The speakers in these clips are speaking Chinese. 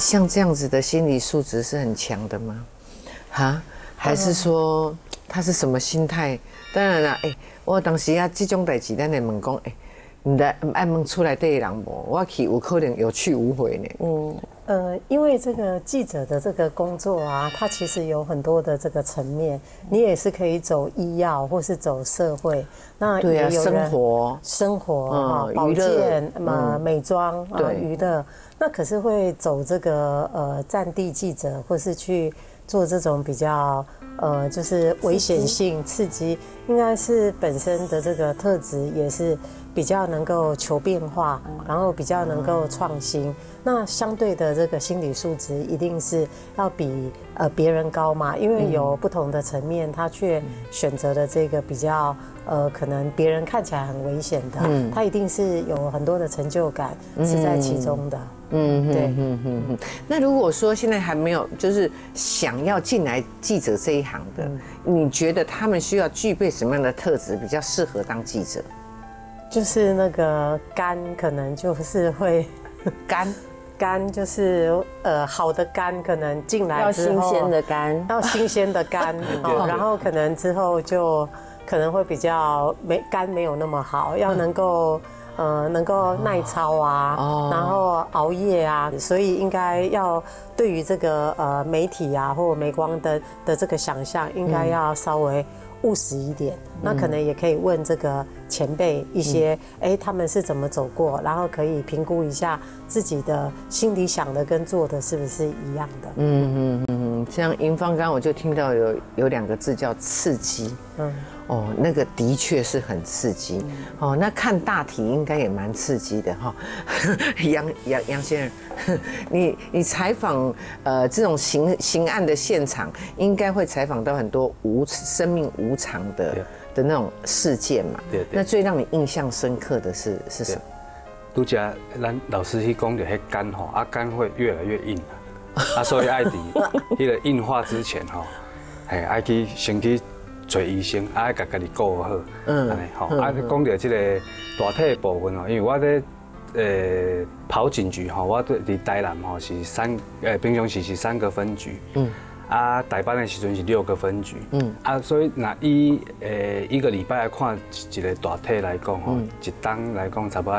像这样子的心理素质是很强的吗？哈，还是说他是什么心态？当然啦，我当时啊，这种代志，咱会问讲，你的爱问出来对人无，我去有可能有去无回呢。 因为这个记者的这个工作啊，它其实有很多的这个层面，你也是可以走医药，或是走社会，那也有人生活保健美妆娱乐，那可是会走这个战地记者，或是去做这种比较就是危险性刺激，应该是本身的这个特质也是比较能够求变化，然后比较能够创新。那相对的这个心理素质一定是要比别人高嘛，因为有不同的层面，他却选择了这个比较可能别人看起来很危险的，他一定是有很多的成就感是在其中的。对。 那如果说现在还没有就是想要进来记者这一行的，你觉得他们需要具备什么样的特质比较适合当记者？ 就是那个肝，可能就是会肝就是好的肝，可能进来之后要新鲜的肝， 要新鲜的肝，然后可能之后就可能会比较肝没有那么好，要能够耐操啊，然后熬夜啊，所以应该要对于这个媒体啊或镁光灯的这个想象，应该要稍微务实一点。那可能也可以问这个前辈一些，他们是怎么走过，然后可以评估一下自己的心里想的跟做的是不是一样的。 像银芳刚我就听到有2个字叫刺激。那个的确是很刺激。那看大体应该也蛮刺激的哈。杨先生，你采访这种刑案的现场，应该会采访到很多生命无常的那种事件嘛。对。那最让你印象深刻的是什么？ 拄则咱老师去讲的迄肝肝会越来越硬所以爱伫迄个硬化之前爱去先去找医生，爱家己顾好，安尼讲到这个大体的部分因为我在跑警局我伫台南是平常时是3个分局，台北的时阵是6个分局，所以那以1个礼拜来看一个大体来讲一档来讲差不多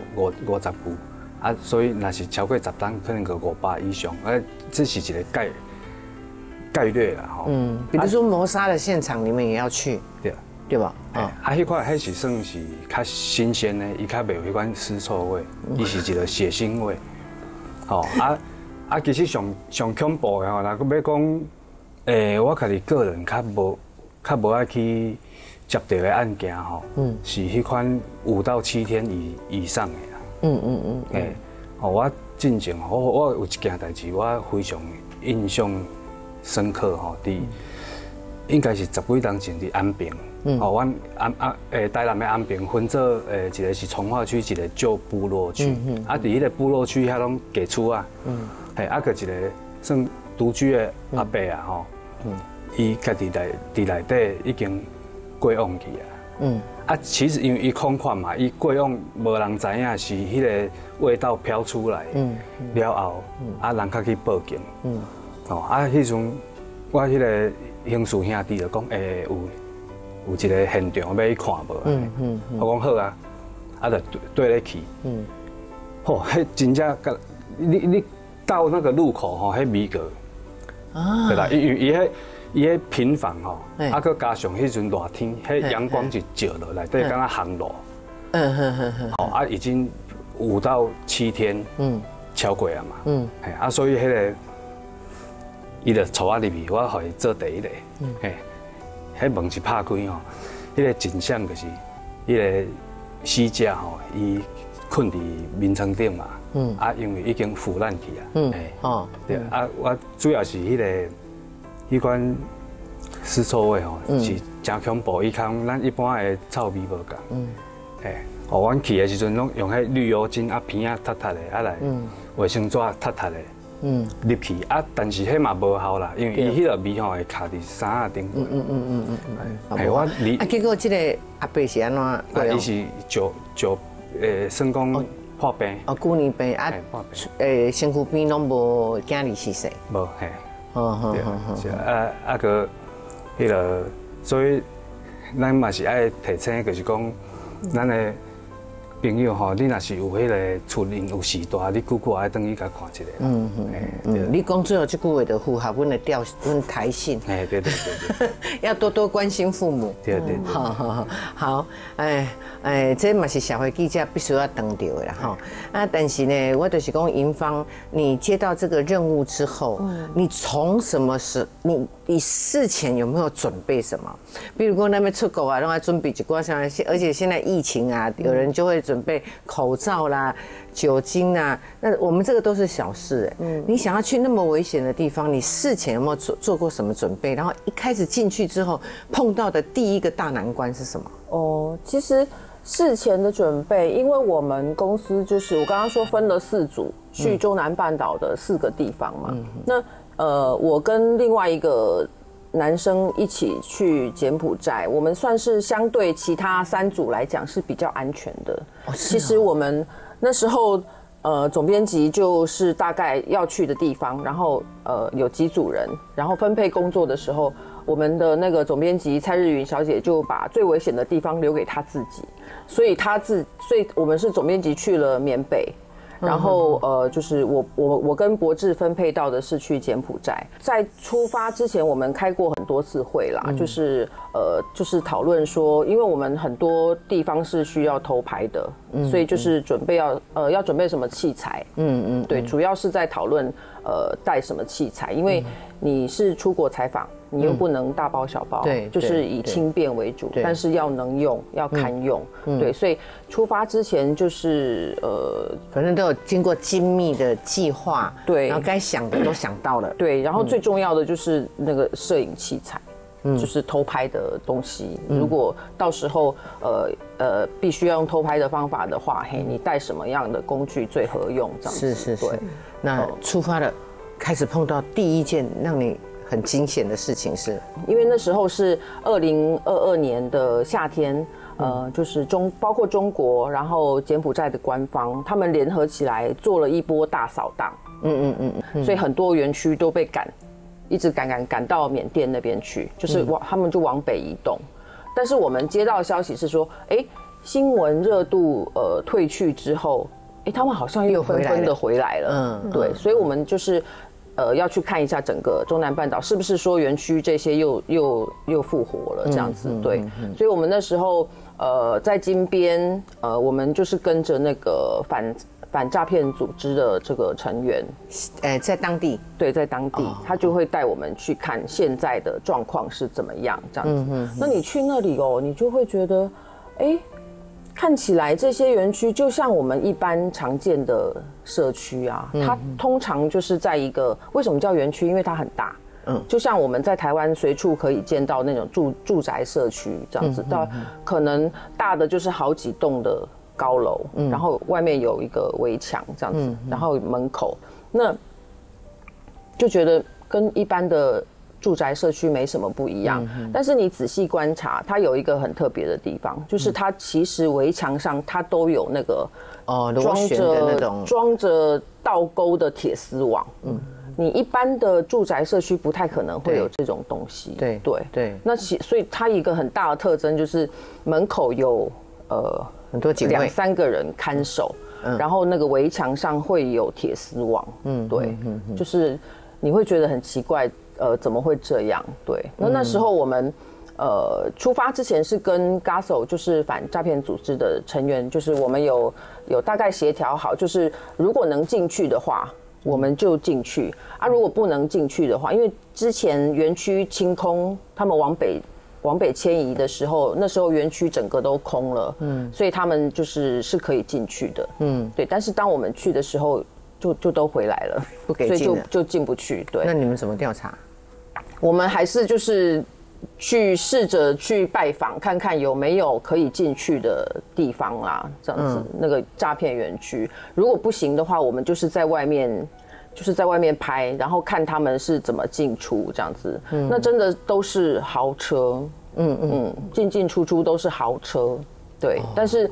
50句，所以那是超过10档，可能个500以上，这是一个概率啦比如说谋杀的现场，你们也要去，对吧？ 迄块迄是算是较新鲜的，伊较袂有迄款尸臭味，伊是一个血腥味，其实上恐怖的若要讲，我家己个人较无爱去接到的案件是迄款5到7天以上的啦。我进前我有一件代志，我非常印象深刻应该是10几年前伫安平，阮台南的安平分做一个是从化区，一个旧部落区，伫迄个部落区遐拢家厝个一个算独居的阿伯伊家己伫内底已经过往去其实因为伊空旷嘛，伊过往无人知影是迄个味道飘出来了后，人较去报警，迄阵我迄个刑事兄弟就讲，有一个现场要去看无？我讲好就对咧去，迄真正你到那个路口迄味道，对啦，伊迄平房佮加上迄阵热天，迄阳光是照落来，对，敢若烘炉，已经5到7天，超过啊嘛，所以迄个伊就带我入去，我互伊做第一个，迄门一拍开迄个景象就是迄个死者伊困伫眠床顶嘛，因为已经腐烂去对，我主要是迄款尸臭味是真恐怖，伊跟咱一般的臭味无共，阮去的时阵拢用迄绿油精片塌塌的，来卫生纸塌塌的。入去但是迄嘛无效啦，因为伊迄个味会卡伫衫仔顶。 结果这个阿伯是安怎？ 伊是算讲破病。 哦，旧年病啊，身躯边拢无囝儿逝世。 无嘿。对，是啊个，迄个，所以咱嘛是爱提醒，就是讲，咱的朋友吼，你若是有迄个厝邻有事大，你久久爱等伊甲看一下。 你讲最后这句话就符合阮的阮台性。 哎，对， 要多多关心父母。 对。 好，这嘛是社会记者必须要当到的啦哈。啊，但是呢，我就是讲营方，你接到这个任务之后，你从什么时，你事前有没有准备什么？比如说那边出国啊，让他准备一挂像，而且现在疫情啊，有人就会准备口罩啦、酒精啊，那我们这个都是小事你想要去那么危险的地方，你事前有没有做过什么准备？然后一开始进去之后碰到的第一个大难关是什么？ 哦，其实事前的准备，因为我们公司就是我刚刚说分了4组去中南半岛的4个地方嘛，那我跟另外一个男生一起去柬埔寨，我们算是相对其他3组来讲是比较安全的。其实我们那时候总编辑就是大概要去的地方，然后有几组人，然后分配工作的时候，我们的那个总编辑蔡日云小姐就把最危险的地方留给她自己，所以我们是总编辑去了缅北。然后就是我跟博智分配到的是去柬埔寨，在出发之前我们开过很多次会啦，就是讨论说，因为我们很多地方是需要偷拍的，所以就是准备要准备什么器材，对，主要是在讨论带什么器材，因为你是出国采访，你又不能大包小包，对，就是以轻便为主，但是要能用，要堪用，对，所以出发之前就是反正都有经过精密的计划， 对， 然后该想的都想到了， 对，然后最重要的就是那个摄影器材，就是偷拍的东西，如果到时候必须要用偷拍的方法的话，嘿，你带什么样的工具最合用？这样子， 是，对。那出发了，开始碰到第一件让你很惊险的事情是， 因为那时候是2022年的夏天，就是包括中国，然后柬埔寨的官方，他们联合起来做了一波大扫荡，所以很多园区都被一直赶到缅甸那边去，就是他们就往北移动。但是我们接到的消息是说，新闻热度退去之后，他们好像又纷纷的回来了，对，所以我们就是要去看一下整个中南半岛是不是说园区这些又复活了这样子，对，所以我们那时候在金边，我们就是跟着那个反诈骗组织的这个成员， 在当地， 对，在当地，他就会带我们去看现在的状况是怎么样，这样子。那你去那里你就会觉得，看起来这些园区就像我们一般常见的社区啊，它通常就是在一个，为什么叫园区？因为它很大。就像我们在台湾随处可以见到那种住宅社区这样子，到可能大的就是好几栋的高楼，然后外面有一个围墙这样子，然后门口，那就觉得跟一般的住宅社区没什么不一样。但是你仔细观察，它有一个很特别的地方，就是它其实围墙上它都有那个装着倒钩的铁丝网。你一般的住宅社区不太可能会有这种东西。对。那所以它一个很大的特征就是门口有很多警卫 2-3个人看守，然后那个围墙上会有铁丝网。对，就是你会觉得很奇怪，怎么会这样？对，那时候我们出发之前是跟 GASO 就是反诈骗组织的成员，就是我们有大概协调好，就是如果能进去的话，我们就进去啊；如果不能进去的话，因为之前园区清空，他们往北迁移的时候，那时候园区整个都空了，所以他们是可以进去的，对。但是当我们去的时候，就都回来了， 不给进了， 所以就进不去。对， 那你们怎么调查？ 我们还是就是去试着去拜访，看看有没有可以进去的地方啦，这样子。那个诈骗园区，如果不行的话，我们就是在外面拍，然后看他们是怎么进出这样子。那真的都是豪车，进出都是豪车，对。但是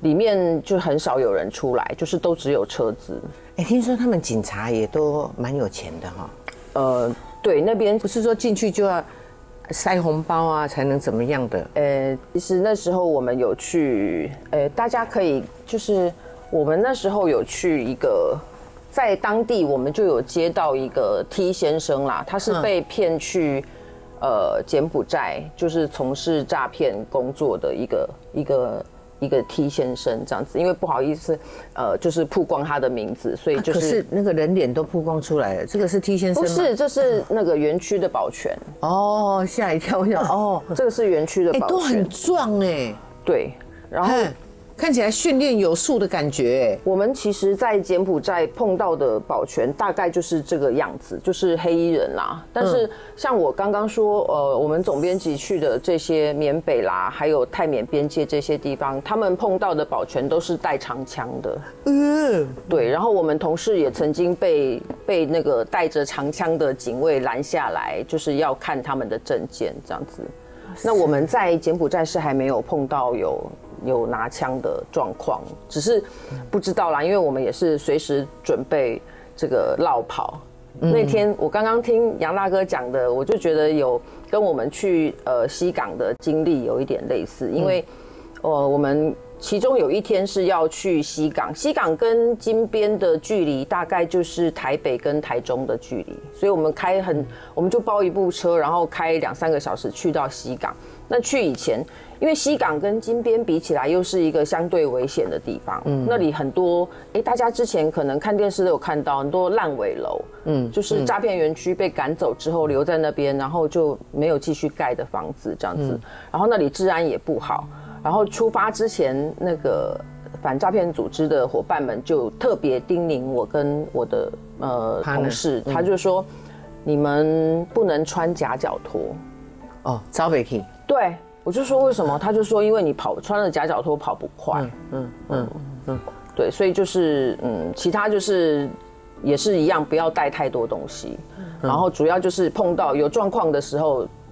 里面就很少有人出来，就是都只有车子。 听说他们警察也都蛮有钱的哈。 对，那边不是说进去就要塞红包啊才能怎么样的？ 其实那时候我们有去，大家可以就是我们那时候有去一个。在当地，我们就有接到一个 T 先生啦，他是被骗去柬埔寨，就是从事诈骗工作的一个 T 先生这样子。因为不好意思，就是曝光他的名字，所以就是、 可是那个人脸都曝光出来了。这个是 T 先生吗？ 不是，这是那个园区的保全。 哦，吓一跳，我想这个是园区的保全， 都很壮哎。 对，然后。 看起来训练有素的感觉。 我们其实，在柬埔寨碰到的保全大概就是这个样子，就是黑衣人啦。但是像我刚刚说，我们总编辑去的这些缅北啦，还有泰缅边界这些地方，他们碰到的保全都是带长枪的。对。然后我们同事也曾经被那个带着长枪的警卫拦下来，就是要看他们的证件这样子。那我们在柬埔寨是还没有碰到有拿枪的状况，只是不知道啦，因为我们也是随时准备这个落跑。那天我刚刚听杨大哥讲的，我就觉得有跟我们去西港的经历有一点类似，因为我们其中有一天是要去西港，西港跟金边的距离大概就是台北跟台中的距离，所以我们我们就包一部车，然后开2-3个小时去到西港。那去以前，因为西港跟金边比起来，又是一个相对危险的地方。那里很多，大家之前可能看电视都有看到很多烂尾楼，就是诈骗园区被赶走之后留在那边，然后就没有继续盖的房子这样子。然后那里治安也不好。然后出发之前，那个反诈骗组织的伙伴们就特别叮咛我跟我的同事，他就说你们不能穿夹脚拖。 招北去。 对，我就说为什么？他就说因为你穿了夹脚拖跑不快。对，所以就是其他就是也是一样，不要带太多东西。然后主要就是碰到有状况的时候，